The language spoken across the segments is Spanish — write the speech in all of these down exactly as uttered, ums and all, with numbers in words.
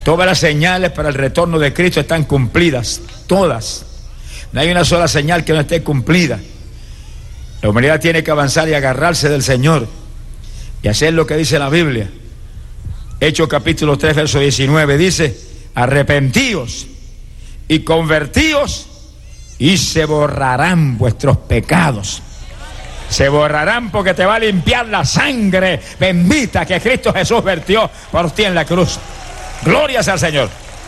Todas las señales para el retorno de Cristo están cumplidas, todas. No hay una sola señal que no esté cumplida. La humanidad tiene que avanzar y agarrarse del Señor y hacer lo que dice la Biblia. Hechos capítulo tres, verso diecinueve, dice: arrepentíos y convertíos y se borrarán vuestros pecados. Se borrarán porque te va a limpiar la sangre bendita que Cristo Jesús vertió por ti en la cruz. Glorias al Señor.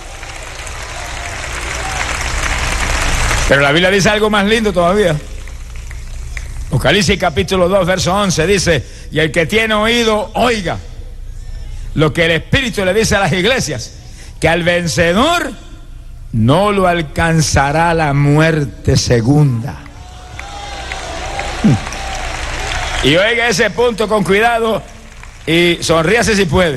Pero la Biblia dice algo más lindo todavía. Apocalipsis capítulo dos, verso once dice: y el que tiene oído, oiga lo que el Espíritu le dice a las iglesias, que al vencedor no lo alcanzará la muerte segunda. Y oiga ese punto con cuidado y sonríase si puede.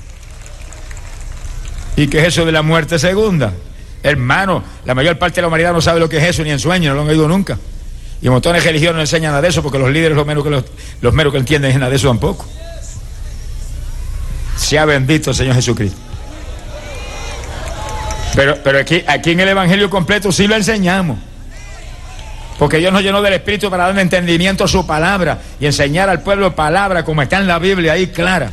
¿Y qué es eso de la muerte segunda? Hermano, la mayor parte de la humanidad no sabe lo que es eso ni en sueño, no lo han oído nunca. Y montones de religiones no enseñan nada de eso, porque los líderes los menos que, los, los menos que entienden es nada de eso tampoco. Sea bendito el Señor Jesucristo. Pero, pero aquí, aquí en el Evangelio completo sí lo enseñamos, porque Dios nos llenó del Espíritu para darle entendimiento a su palabra y enseñar al pueblo palabra como está en la Biblia ahí clara.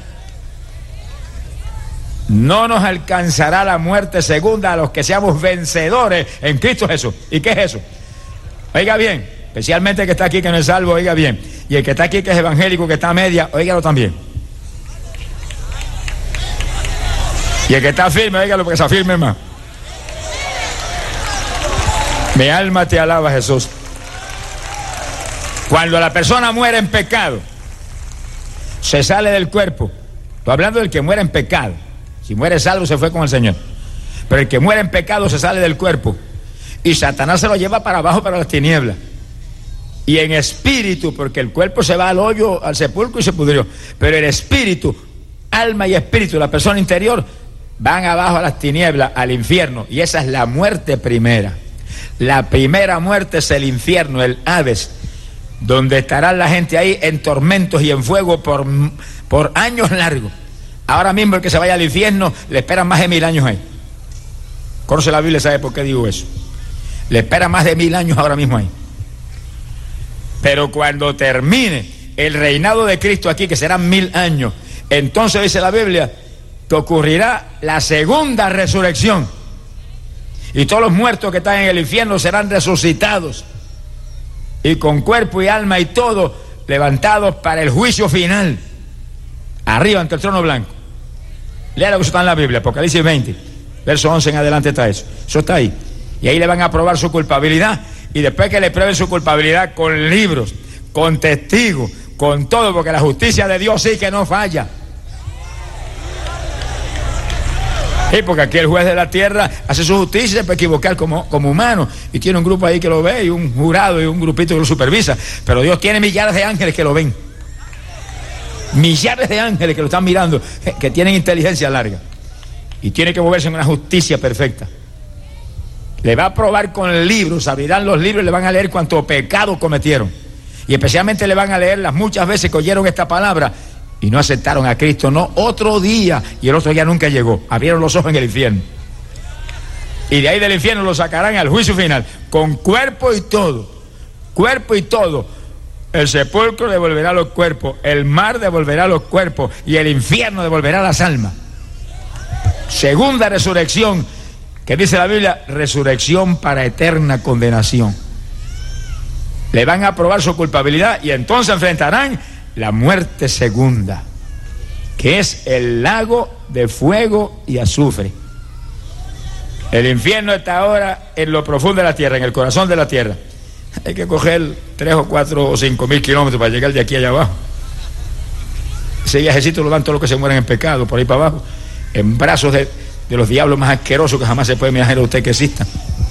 No nos alcanzará la muerte segunda a los que seamos vencedores en Cristo Jesús. ¿Y qué es eso? Oiga bien, especialmente el que está aquí que no es salvo, oiga bien. Y el que está aquí que es evangélico, que está a media, óigalo también. Y el que está firme, óigalo porque se afirme más. Mi alma te alaba, Jesús. Cuando la persona muere en pecado, se sale del cuerpo. Estoy hablando del que muere en pecado. Si muere salvo, se fue con el Señor. Pero el que muere en pecado se sale del cuerpo y Satanás se lo lleva para abajo, para las tinieblas. Y en espíritu, porque el cuerpo se va al hoyo, al sepulcro y se pudrió, pero el espíritu, alma y espíritu, la persona interior, van abajo a las tinieblas, al infierno. Y esa es la muerte primera. La primera muerte es el infierno, el Hades, donde estará la gente ahí en tormentos y en fuego por, por años largos. Ahora mismo el que se vaya al infierno le esperan más de mil años ahí. Conoce la Biblia, sabe por qué digo eso. Le esperan más de mil años ahora mismo ahí. Pero cuando termine el reinado de Cristo aquí, que serán mil años, entonces dice la Biblia que ocurrirá la segunda resurrección. Y todos los muertos que están en el infierno serán resucitados. Y con cuerpo y alma y todo levantados para el juicio final. Arriba ante el trono blanco. Lea lo que está en la Biblia, Apocalipsis veinte, verso once en adelante está eso. Eso está ahí. Y ahí le van a probar su culpabilidad. Y después que le prueben su culpabilidad con libros, con testigos, con todo, porque la justicia de Dios sí que no falla. Sí, porque aquí el juez de la tierra hace su justicia y se puede equivocar como, como humano. Y tiene un grupo ahí que lo ve, y un jurado y un grupito que lo supervisa. Pero Dios tiene millares de ángeles que lo ven. Millares de ángeles que lo están mirando, que tienen inteligencia larga. Y tiene que moverse en una justicia perfecta. Le va a probar con libros, abrirán los libros y le van a leer cuánto pecado cometieron. Y especialmente le van a leer las muchas veces que oyeron esta palabra y no aceptaron a Cristo, no, otro día, y el otro día nunca llegó. Abrieron los ojos en el infierno. Y de ahí del infierno lo sacarán al juicio final, con cuerpo y todo. Cuerpo y todo. El sepulcro devolverá los cuerpos, el mar devolverá los cuerpos y el infierno devolverá las almas. Segunda resurrección, que dice la Biblia, resurrección para eterna condenación. Le van a probar su culpabilidad y entonces enfrentarán la muerte segunda, que es el lago de fuego y azufre. El infierno está ahora en lo profundo de la tierra, en el corazón de la tierra. Hay que coger tres o cuatro o cinco mil kilómetros para llegar de aquí allá abajo. Ese viajecito lo dan todos los que se mueren en pecado, por ahí para abajo, en brazos de, de los diablos más asquerosos que jamás se puede imaginar a usted que existan.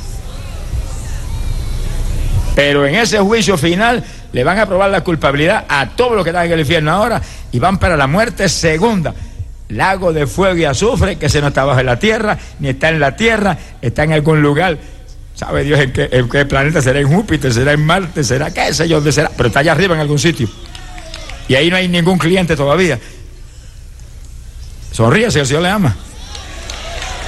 Pero en ese juicio final le van a probar la culpabilidad a todos los que están en el infierno ahora y van para la muerte segunda. Lago de fuego y azufre, que ese no está abajo en la tierra, ni está en la tierra, está en algún lugar. ¿Sabe Dios en qué, en qué planeta? ¿Será en Júpiter? ¿Será en Marte? ¿Será qué sé yo dónde será? Pero está allá arriba en algún sitio. Y ahí no hay ningún cliente todavía. Sonríe si el Señor le ama.